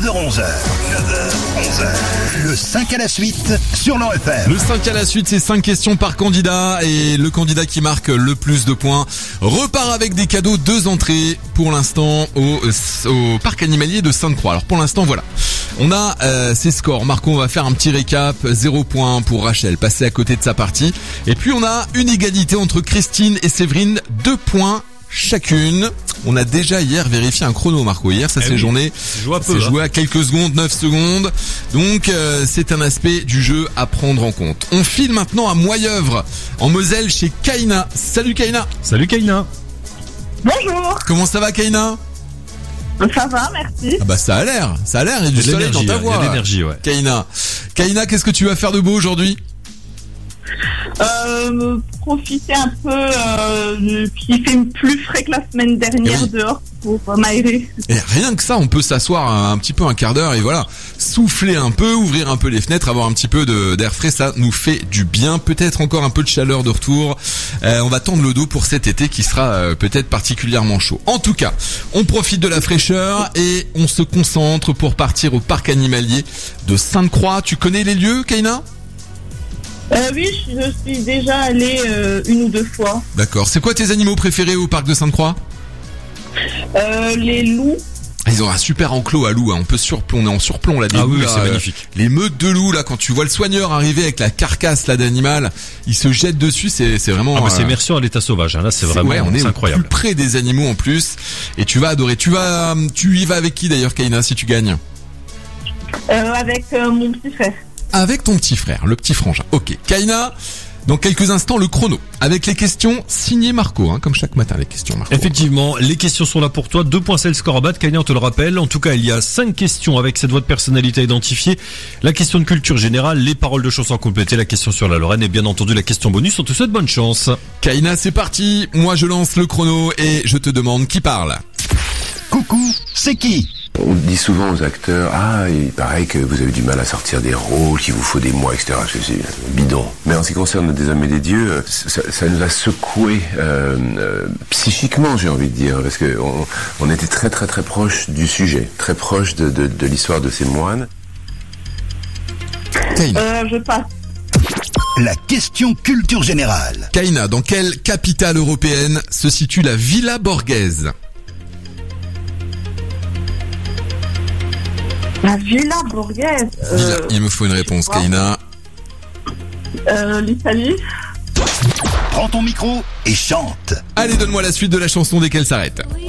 9h-11h. 9h-11h. Le 5 à la suite sur l'Or FM. Le 5 à la suite, c'est 5 questions par candidat et le candidat qui marque le plus de points repart avec des cadeaux, 2 entrées pour l'instant au parc animalier de Sainte-Croix. Alors pour l'instant, voilà. On a ces scores. Marco, on va faire un petit récap. 0 points pour Rachel, passé à côté de sa partie. Et puis on a une égalité entre Christine et Séverine, 2 points chacune. On a déjà hier vérifié un chrono, Marco. Hier, ça s'est joué à quelques secondes, 9 secondes. Donc, c'est un aspect du jeu à prendre en compte. On file maintenant à Moyeuvre, en Moselle, chez Kaina. Salut Kaina. Salut Kaina. Bonjour. Comment ça va Kaina? Ça va, merci. Ah bah ça a l'air, il y a du soleil dans ta voix. Il y a de l'énergie, ouais. Kaina, qu'est-ce que tu vas faire de beau aujourd'hui? Profiter un peu qui fait plus frais que la semaine dernière dehors pour m'aérer. Et rien que ça, on peut s'asseoir un petit peu un quart d'heure et voilà, souffler un peu, ouvrir un peu les fenêtres, avoir un petit peu d'air frais, ça nous fait du bien. Peut-être encore un peu de chaleur de retour. On va tendre le dos pour cet été qui sera peut-être particulièrement chaud. En tout cas, on profite de la fraîcheur et on se concentre pour partir au parc animalier de Sainte-Croix. Tu connais les lieux, Kaina? Oui, je suis déjà allée 1 ou 2 fois. D'accord. C'est quoi tes animaux préférés au parc de Sainte-Croix? Les loups. Ils ont un super enclos à loups, hein. On est en surplomb là, des loups, oui, là, c'est magnifique. Les meutes de loups là, quand tu vois le soigneur arriver avec la carcasse là d'animal, il se jette dessus, c'est vraiment. C'est immersion à l'état sauvage, hein. Là c'est vraiment on est incroyable. Plus près des animaux en plus, et tu vas adorer. Tu y vas avec qui d'ailleurs, Kaina, si tu gagnes? Avec mon petit frère. Avec ton petit frère, le petit frangin. Ok, Kaina. Dans quelques instants, le chrono. Avec les questions signées Marco, hein, comme chaque matin, les questions Marco. Effectivement, les questions sont là pour toi. 2 points, c'est le score à battre. Kaina, on te le rappelle. En tout cas, il y a 5 questions avec cette voix de personnalité identifiée. La question de culture générale, les paroles de chansons complétées, la question sur la Lorraine et bien entendu la question bonus. On te souhaite bonne chance. Kaina, c'est parti. Moi, je lance le chrono et je te demande qui parle. Coucou, c'est qui? On dit souvent aux acteurs, il paraît que vous avez du mal à sortir des rôles, qu'il vous faut des mois, etc. C'est bidon. Mais en ce qui concerne Des Hommes et des Dieux, ça nous a secoué psychiquement, j'ai envie de dire, parce que on était très très très proche du sujet, très proche de l'histoire de ces moines. Je passe. La question culture générale. Kaina, dans quelle capitale européenne se situe la Villa Borghese? La Villa Borghese. Il me faut une réponse, Kaina. L'Italie. Prends ton micro et chante. Allez, donne-moi la suite de la chanson dès qu'elle s'arrête.